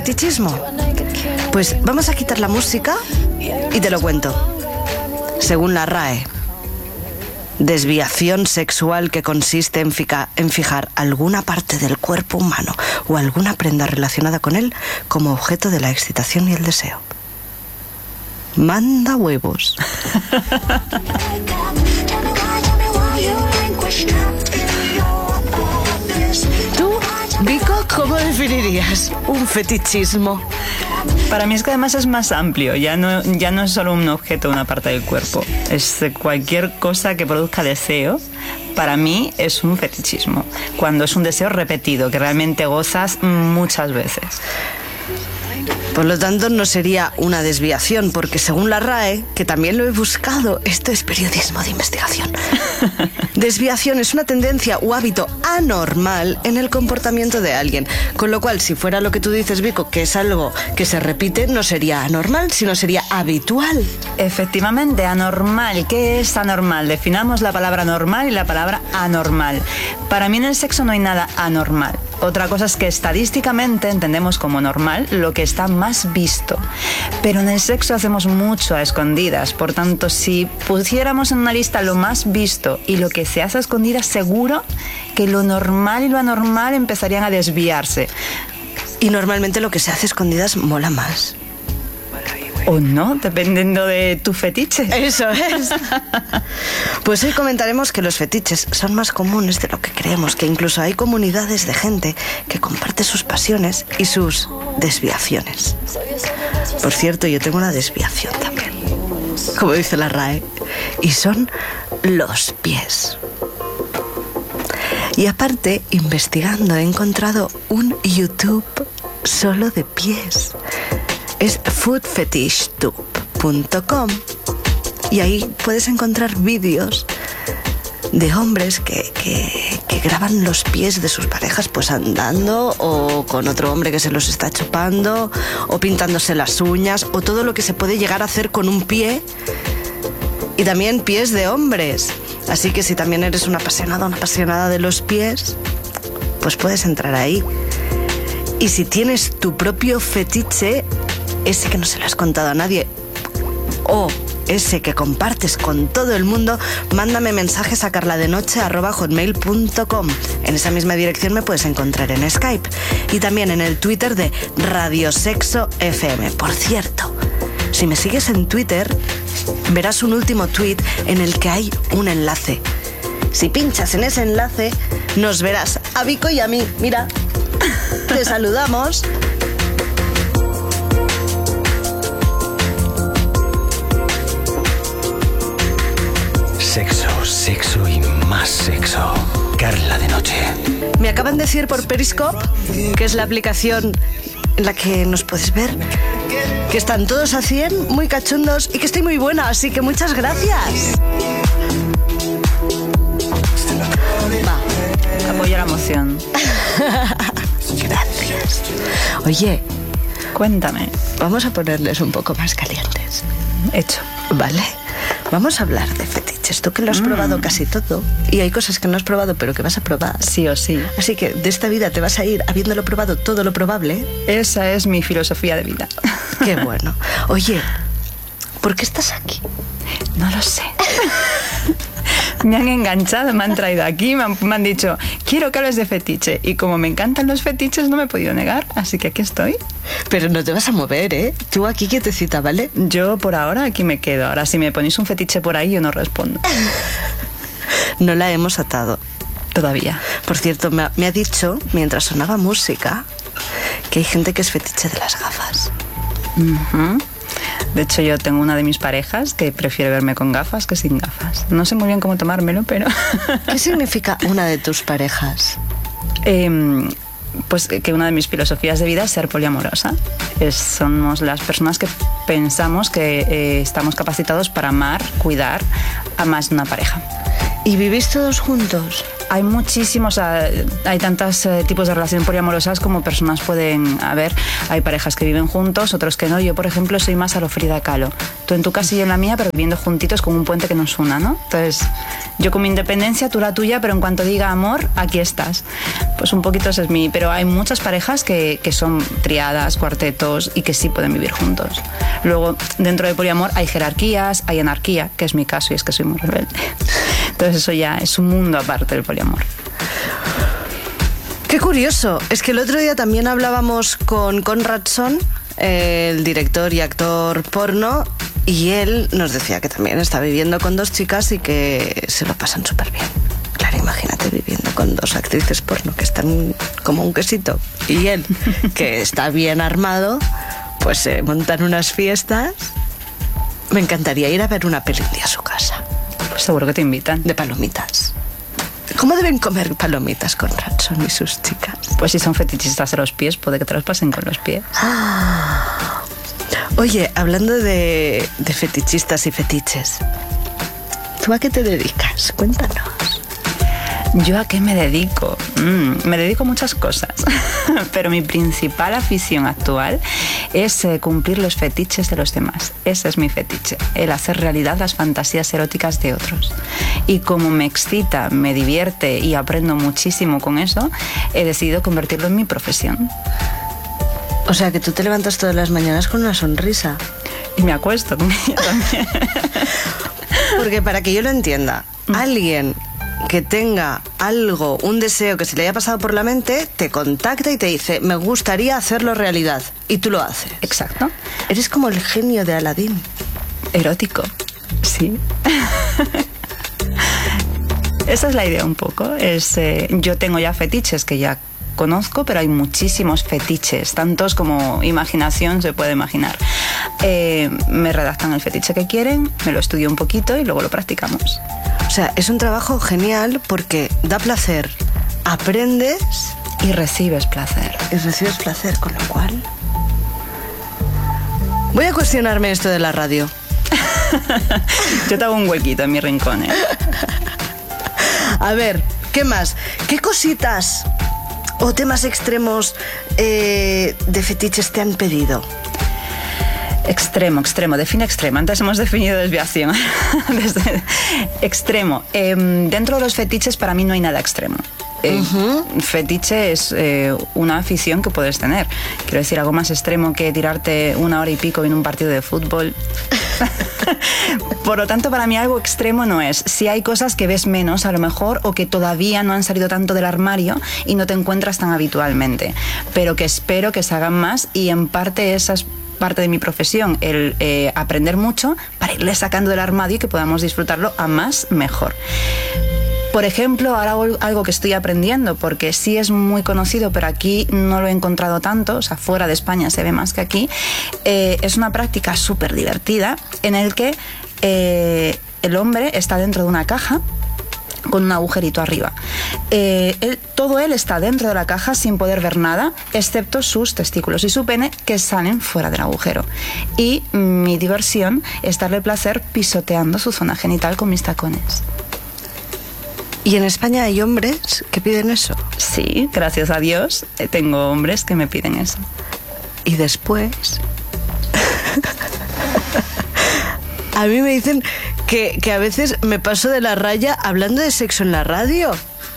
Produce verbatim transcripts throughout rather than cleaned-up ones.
fetichismo? Pues vamos a quitar la música y te lo cuento. Según la R A E, desviación sexual que consiste en, fica, en fijar alguna parte del cuerpo humano o alguna prenda relacionada con él como objeto de la excitación y el deseo. Manda huevos. ¿Tú, Vico, cómo definirías un fetichismo? Para mí es que además es más amplio, ya no, ya no es solo un objeto o una parte del cuerpo, es cualquier cosa que produzca deseo. Para mí es un fetichismo, cuando es un deseo repetido, que realmente gozas muchas veces. Por lo tanto, no sería una desviación, porque según la R A E, que también lo he buscado, esto es periodismo de investigación. Desviación es una tendencia o hábito anormal en el comportamiento de alguien. Con lo cual, si fuera lo que tú dices, Vico, que es algo que se repite, no sería anormal, sino sería habitual. Efectivamente, anormal. ¿Qué es anormal? Definamos la palabra normal y la palabra anormal. Para mí en el sexo no hay nada anormal. Otra cosa es que estadísticamente entendemos como normal lo que está más visto. Pero en el sexo hacemos mucho a escondidas. Por tanto, si pusiéramos en una lista lo más visto y lo que se hace a escondidas, seguro que lo normal y lo anormal empezarían a desviarse. Y normalmente lo que se hace a escondidas mola más. O no, dependiendo de tu fetiche. Eso es. Pues hoy comentaremos que los fetiches son más comunes de lo que creemos, que incluso hay comunidades de gente que comparte sus pasiones y sus desviaciones. Por cierto, yo tengo una desviación también, como dice la R A E, y son los pies. Y aparte, investigando, he encontrado un YouTube solo de pies. Es food fetish tube punto com y ahí puedes encontrar vídeos de hombres que, que, que graban los pies de sus parejas pues andando o con otro hombre que se los está chupando o pintándose las uñas o todo lo que se puede llegar a hacer con un pie, y también pies de hombres. Así que si también eres un apasionado o una apasionada de los pies, pues puedes entrar ahí. Y si tienes tu propio fetiche, ese que no se lo has contado a nadie o ese que compartes con todo el mundo, mándame mensajes a carladenoche arroba hotmail punto com. En esa misma dirección me puedes encontrar en Skype y también en el Twitter de Radio Sexo F M. Por cierto, si me sigues en Twitter, verás un último tweet en el que hay un enlace. Si pinchas en ese enlace, nos verás a Vico y a mí. Mira, te saludamos. Sexo, sexo y más sexo. Carla de Noche. Me acaban de decir por Periscope, que es la aplicación en la que nos puedes ver, que están todos a cien, muy cachondos y que estoy muy buena, así que muchas gracias. Va, apoyo la moción. Gracias. Oye, cuéntame. Vamos a ponerles un poco más calientes. Hecho. Vale. Vamos a hablar de fetiches. Tú que lo has mm. probado casi todo. Y hay cosas que no has probado, pero que vas a probar. Sí o sí. Así que de esta vida te vas a ir habiéndolo probado todo lo probable. Esa es mi filosofía de vida. Qué bueno. Oye, ¿por qué estás aquí? No lo sé. Me han enganchado, me han traído aquí, me han, me han dicho, quiero que hables de fetiche. Y como me encantan los fetiches, no me he podido negar, así que aquí estoy. Pero no te vas a mover, ¿eh? Tú aquí quietecita, ¿vale? Yo por ahora aquí me quedo. Ahora si me ponéis un fetiche por ahí, yo no respondo. No la hemos atado. Todavía. Por cierto, me ha, me ha dicho, mientras sonaba música, que hay gente que es fetiche de las gafas. Uh-huh. De hecho, yo tengo una de mis parejas que prefiere verme con gafas que sin gafas. No sé muy bien cómo tomármelo, pero... ¿Qué significa una de tus parejas? Eh, pues que una de mis filosofías de vida es ser poliamorosa. Es, somos las personas que pensamos que eh, estamos capacitados para amar, cuidar a más de una pareja. ¿Y vivís todos juntos? Hay muchísimos, hay tantos eh, tipos de relaciones poliamorosas como personas pueden haber. Hay parejas que viven juntos, otros que no. Yo, por ejemplo, soy más a lo Frida Kahlo. Tú en tu casa y yo en la mía, pero viviendo juntitos con un puente que nos una, ¿no? Entonces, yo con mi independencia, tú la tuya, pero en cuanto diga amor, aquí estás. Pues un poquito ese es mi... Pero hay muchas parejas que, que son triadas, cuartetos y que sí pueden vivir juntos. Luego, dentro de poliamor hay jerarquías, hay anarquía, que es mi caso y es que soy muy rebelde. Entonces eso ya es un mundo aparte del poliamor. Qué curioso. Es que el otro día también hablábamos con Conrad Son, el director y actor porno, y él nos decía que también está viviendo con dos chicas y que se lo pasan súper bien. Claro, imagínate viviendo con dos actrices porno que están como un quesito, y él, que está bien armado, pues se eh, montan unas fiestas. Me encantaría ir a ver una peli un día a su casa. Pues seguro que te invitan. De palomitas. ¿Cómo deben comer palomitas con Ranson y sus chicas? Pues si son fetichistas de los pies, puede que te los pasen con los pies. Ah. Oye, hablando de, de fetichistas y fetiches, ¿tú a qué te dedicas? Cuéntanos. ¿Yo a qué me dedico? Mm, me dedico a muchas cosas, pero mi principal afición actual es eh, cumplir los fetiches de los demás. Ese es mi fetiche, el hacer realidad las fantasías eróticas de otros. Y como me excita, me divierte y aprendo muchísimo con eso, he decidido convertirlo en mi profesión. O sea, que tú te levantas todas las mañanas con una sonrisa. Y me acuesto con ella también. Porque para que yo lo entienda, mm. alguien que tenga algo, un deseo que se le haya pasado por la mente, te contacta y te dice, me gustaría hacerlo realidad, y tú lo haces. Exacto. Eres como el genio de Aladín. Erótico, sí. Esa es la idea un poco. Es, eh, yo tengo ya fetiches que ya conozco, pero hay muchísimos fetiches, tantos como imaginación se puede imaginar. Eh, me redactan el fetiche que quieren, me lo estudio un poquito y luego lo practicamos. O sea, es un trabajo genial porque da placer, aprendes y recibes placer. Y recibes placer, con lo cual... Voy a cuestionarme esto de la radio. Yo te hago un huequito en mi rincón, ¿eh? A ver, ¿qué más? ¿Qué cositas o temas extremos eh, de fetiches te han pedido? Extremo, extremo, define extremo. Antes hemos definido desviación. Desde extremo. Eh, dentro de los fetiches para mí no hay nada extremo. Eh, uh-huh. Fetiche es eh, una afición que puedes tener. Quiero decir, algo más extremo que tirarte una hora y pico en un partido de fútbol. Por lo tanto, para mí algo extremo no es. Si hay cosas que ves menos, a lo mejor, o que todavía no han salido tanto del armario y no te encuentras tan habitualmente, pero que espero que se hagan más, y en parte esas parte de mi profesión, el eh, aprender mucho para irle sacando del armario y que podamos disfrutarlo a más mejor. Por ejemplo, ahora algo que estoy aprendiendo, porque sí es muy conocido, pero aquí no lo he encontrado tanto, o sea, fuera de España se ve más que aquí, eh, es una práctica súper divertida en el que eh, el hombre está dentro de una caja con un agujerito arriba. Eh, él, todo él está dentro de la caja sin poder ver nada, excepto sus testículos y su pene, que salen fuera del agujero. Y mi diversión es darle placer pisoteando su zona genital con mis tacones. ¿Y en España hay hombres que piden eso? Sí, gracias a Dios, tengo hombres que me piden eso. Y después... a mí me dicen que, que a veces me paso de la raya hablando de sexo en la radio.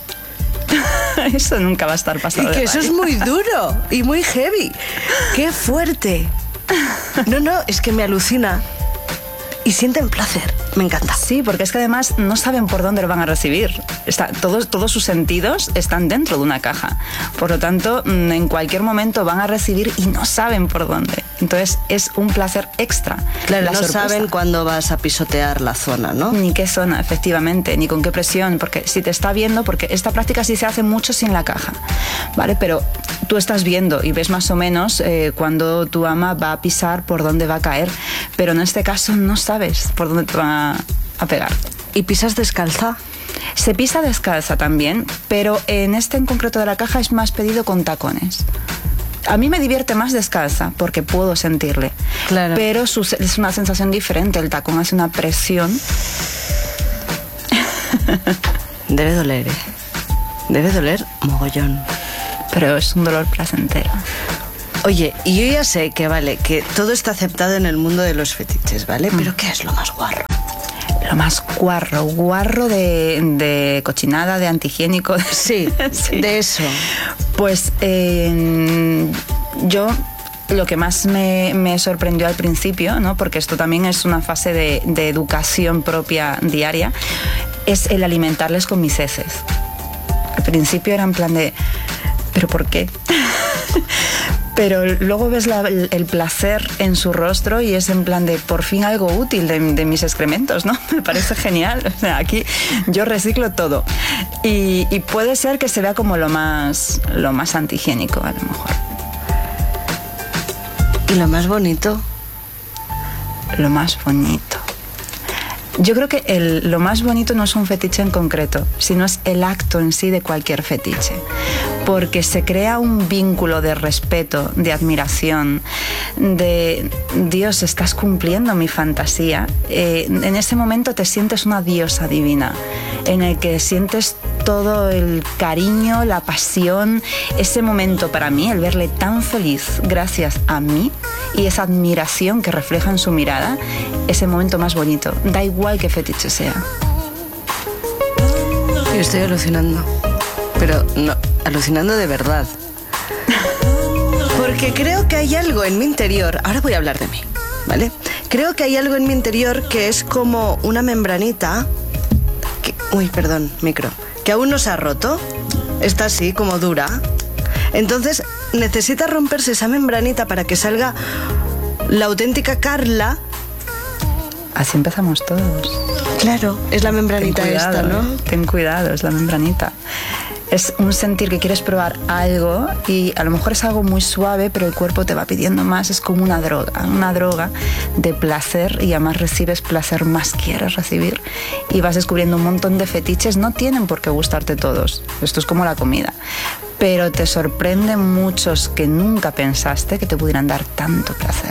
Eso nunca va a estar pasado. Y que de eso raya. Es muy duro y muy heavy. ¡Qué fuerte! No, no, es que me alucina. Y sienten placer, me encanta. Sí, porque es que además no saben por dónde lo van a recibir. Está, todos, todos sus sentidos están dentro de una caja. Por lo tanto, en cualquier momento van a recibir y no saben por dónde. Entonces es un placer extra. Claro, la no sorpresa. saben cuándo vas a pisotear la zona, ¿no? Ni qué zona, efectivamente, ni con qué presión, porque si te está viendo, porque esta práctica sí se hace mucho sin la caja, ¿vale? Pero tú estás viendo y ves más o menos eh, cuando tu ama va a pisar, por dónde va a caer, pero en este caso no sabes por dónde te van a, a pegar. ¿Y pisas descalza? Se pisa descalza también, pero en este en concreto de la caja es más pedido con tacones. A mí me divierte más descalza porque puedo sentirle, claro. Pero su, es una sensación diferente. El tacón hace una presión. Debe doler, ¿eh? Debe doler mogollón. Pero es un dolor placentero. Oye, y yo ya sé que vale, que todo está aceptado en el mundo de los fetiches, ¿vale? Mm. Pero ¿qué es lo más guarro? Lo más guarro, guarro de, de cochinada, de antihigiénico. De... Sí, sí, de eso. Pues eh, yo... Lo que más me, me sorprendió al principio, ¿no? Porque esto también es una fase de, de educación propia diaria, es el alimentarles con mis heces. Al principio era en plan de, ¿pero por qué? Pero luego ves la, el, el placer en su rostro y es en plan de, por fin algo útil de, de mis excrementos, ¿no? Me parece genial. O sea, aquí yo reciclo todo. Y, y puede ser que se vea como lo más, lo más antihigiénico, a lo mejor. ¿Y lo más bonito? Lo más bonito. Yo creo que el, lo más bonito no es un fetiche en concreto, sino es el acto en sí de cualquier fetiche. Porque se crea un vínculo de respeto, de admiración, de Dios, estás cumpliendo mi fantasía. Eh, en ese momento te sientes una diosa divina, en el que sientes todo el cariño, la pasión. Ese momento para mí, el verle tan feliz gracias a mí y esa admiración que refleja en su mirada, ese momento más bonito. Da igual qué fetiche sea. Yo estoy alucinando. Pero no, alucinando de verdad. Porque creo que hay algo en mi interior. Ahora voy a hablar de mí, ¿vale? Creo que hay algo en mi interior que es como una membranita que, uy, perdón, micro. Que aún no se ha roto. Está así, como dura. Entonces necesita romperse esa membranita para que salga la auténtica Carla. Así empezamos todos. Claro, es la membranita Ten cuidado, esta, ¿no? Ten cuidado, es la membranita. Es un sentir que quieres probar algo y a lo mejor es algo muy suave, pero el cuerpo te va pidiendo más. Es como una droga, una droga de placer, y además recibes placer, más quieres recibir y vas descubriendo un montón de fetiches. No tienen por qué gustarte todos, esto es como la comida, pero te sorprenden muchos que nunca pensaste que te pudieran dar tanto placer.